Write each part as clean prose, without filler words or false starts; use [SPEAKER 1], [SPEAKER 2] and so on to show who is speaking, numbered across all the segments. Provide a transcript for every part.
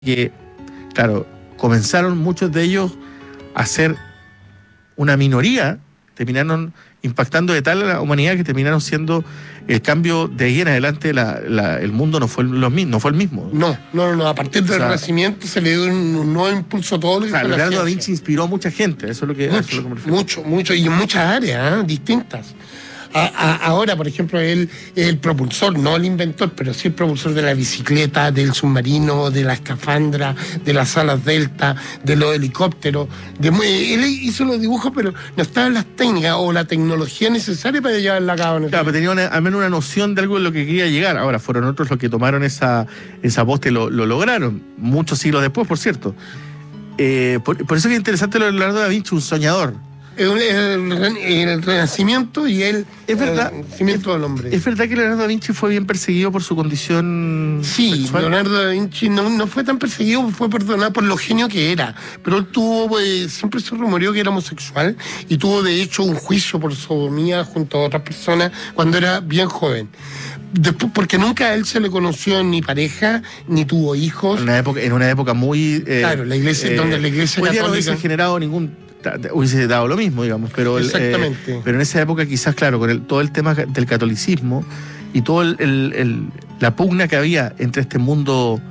[SPEAKER 1] que, claro, comenzaron muchos de ellos a ser una minoría, terminaron impactando de tal a la humanidad que terminaron siendo el cambio de ahí en adelante. El mundo no fue el mismo.
[SPEAKER 2] No. A partir del Renacimiento se le dio un nuevo impulso a todo lo que fue la
[SPEAKER 1] Leonardo da
[SPEAKER 2] ciencia.
[SPEAKER 1] Vinci inspiró a mucha gente, eso es lo que me refiero.
[SPEAKER 2] Mucho, y en muchas áreas distintas. Ahora, por ejemplo, él es el propulsor, no el inventor, pero sí el propulsor de la bicicleta, del submarino, de la escafandra, de las alas delta, de los helicópteros. Él hizo los dibujos, pero no estaban las técnicas o la tecnología necesaria para llevarla a cabo.
[SPEAKER 1] Claro, pero tenía al menos una noción de algo de lo que quería llegar. Ahora, fueron otros los que tomaron esa posta y lo lograron, muchos siglos después, por cierto. Por eso que es interesante lo de Leonardo da Vinci, un soñador.
[SPEAKER 2] El Renacimiento y el nacimiento del hombre.
[SPEAKER 1] ¿Es verdad que Leonardo da Vinci fue bien perseguido por su condición sexual?
[SPEAKER 2] Leonardo da Vinci no fue tan perseguido, fue perdonado por lo genio que era. Pero él tuvo, siempre se rumoreó que era homosexual y tuvo de hecho un juicio por sodomía junto a otras personas cuando era bien joven. Después, porque nunca a él se le conoció ni pareja, ni tuvo hijos.
[SPEAKER 1] En una época muy...
[SPEAKER 2] claro, la iglesia, donde la iglesia
[SPEAKER 1] católica... no hubiese generado hubiese dado lo mismo, digamos, pero
[SPEAKER 2] exactamente.
[SPEAKER 1] Pero en esa época quizás, claro, con todo el tema del catolicismo y todo la pugna que había entre este mundo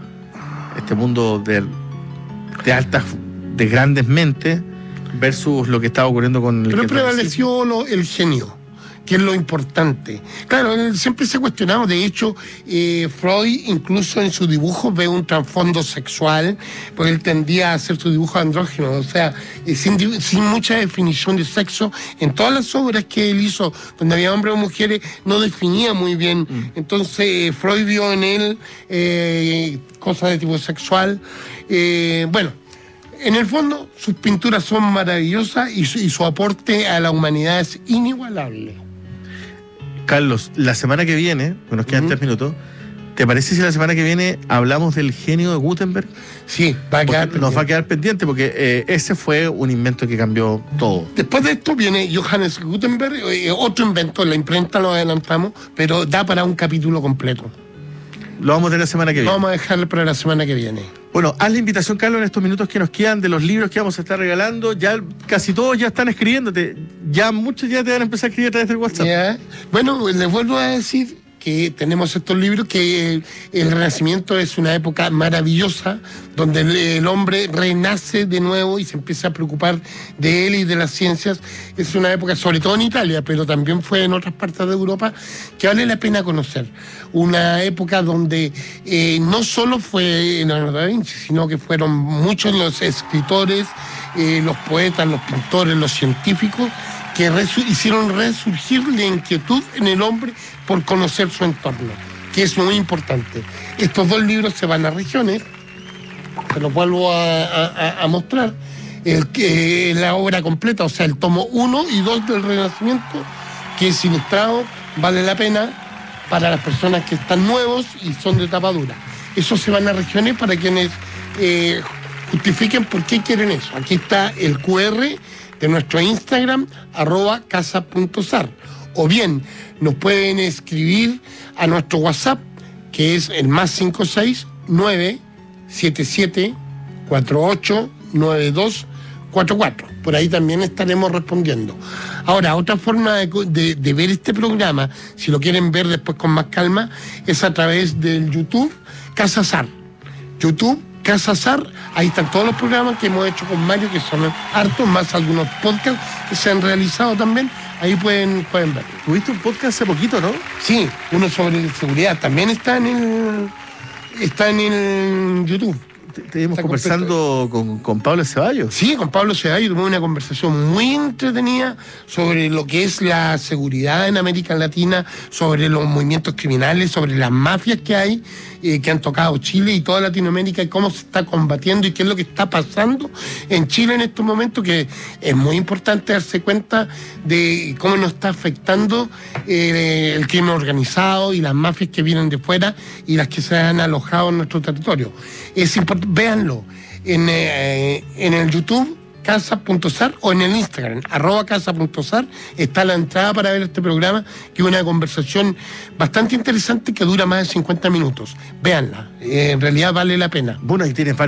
[SPEAKER 1] de altas, de grandes mentes versus lo que estaba ocurriendo con el...
[SPEAKER 2] Pero prevaleció el genio, que es lo importante. Claro, él siempre se ha cuestionado. De hecho, Freud incluso en sus dibujos ve un trasfondo sexual, porque él tendía a hacer sus dibujos andrógenos, o sea, sin mucha definición de sexo. En todas las obras que él hizo, donde había hombres o mujeres, no definía muy bien. Entonces, Freud vio en él cosas de tipo sexual. Bueno, en el fondo, sus pinturas son maravillosas y su aporte a la humanidad es inigualable.
[SPEAKER 1] Carlos, la semana que viene, nos quedan 3 minutos, ¿te parece si la semana que viene hablamos del genio de Gutenberg?
[SPEAKER 2] Sí,
[SPEAKER 1] nos va a quedar pendiente porque ese fue un invento que cambió todo.
[SPEAKER 2] Después de esto viene Johannes Gutenberg, otro invento, la imprenta lo adelantamos, pero da para un capítulo completo.
[SPEAKER 1] Lo vamos a tener la semana que viene.
[SPEAKER 2] Vamos a dejarlo para la semana que viene.
[SPEAKER 1] Bueno, haz la invitación, Carlos, en estos minutos que nos quedan de los libros que vamos a estar regalando. Ya casi todos ya están escribiéndote. Ya muchos ya te van a empezar a escribir a través del WhatsApp.
[SPEAKER 2] Ya. Bueno, les vuelvo a decir que tenemos estos libros, que el Renacimiento es una época maravillosa, donde el hombre renace de nuevo y se empieza a preocupar de él y de las ciencias. Es una época, sobre todo en Italia, pero también fue en otras partes de Europa, que vale la pena conocer. Una época donde no solo fue Leonardo da Vinci, sino que fueron muchos los escritores, los poetas, los pintores, los científicos, que hicieron resurgir la inquietud en el hombre por conocer su entorno, que es muy importante. Estos 2 libros se van a regiones, se los vuelvo a mostrar, la obra completa, o sea, el tomo 1 y 2 del Renacimiento, que es ilustrado, vale la pena para las personas que están nuevos y son de tapa dura. Eso se van a regiones para quienes justifiquen por qué quieren eso. Aquí está el QR de nuestro Instagram, @casa.sar. O bien, nos pueden escribir a nuestro WhatsApp, que es el +56 977 48 9244. Por ahí también estaremos respondiendo. Ahora, otra forma de ver este programa, si lo quieren ver después con más calma, es a través del YouTube Casa Sar. YouTube Casa Sar, ahí están todos los programas que hemos hecho con Mario, que son hartos, más algunos podcasts que se han realizado también. Ahí pueden ver.
[SPEAKER 1] Tuviste un podcast hace poquito, ¿no?
[SPEAKER 2] Sí, uno sobre seguridad. También está en el YouTube.
[SPEAKER 1] Estuvimos conversando con Pablo Ceballos.
[SPEAKER 2] Sí, con Pablo Ceballos tuvimos una conversación muy entretenida sobre lo que es la seguridad en América Latina, sobre los movimientos criminales, sobre las mafias que hay, que han tocado Chile y toda Latinoamérica, y cómo se está combatiendo y qué es lo que está pasando en Chile en estos momentos, que es muy importante darse cuenta de cómo nos está afectando el crimen organizado y las mafias que vienen de fuera y las que se han alojado en nuestro territorio. Es importante, véanlo en el YouTube, casa.sar o en el Instagram, @casa.sar, está la entrada para ver este programa, que es una conversación bastante interesante que dura más de 50 minutos. Véanla, en realidad vale la pena.
[SPEAKER 1] Bueno, ahí tienes